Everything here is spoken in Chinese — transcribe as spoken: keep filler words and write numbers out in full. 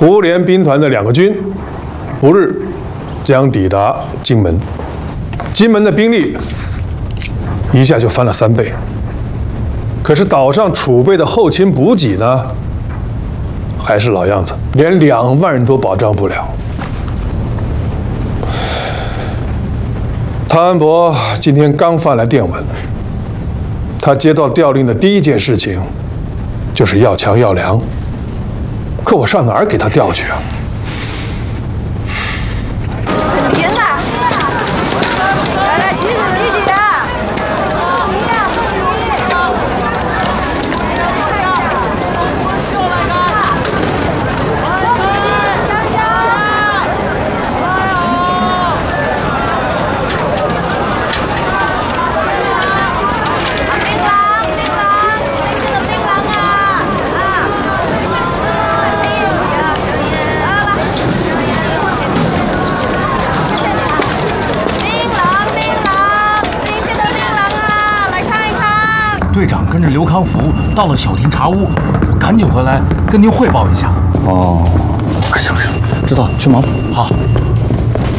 胡联兵团的两个军，不日将抵达金门。金门的兵力一下就翻了三倍。可是岛上储备的后勤补给呢，还是老样子，连两万人都保障不了。汤恩伯今天刚发来电文，他接到调令的第一件事情就是要枪要粮。可我上哪儿给他调去啊？ 停啊！来来，举手举举的。 队长跟着刘康福到了小田茶屋，我赶紧回来跟您汇报一下。 哦，行行，知道了，去忙。 好。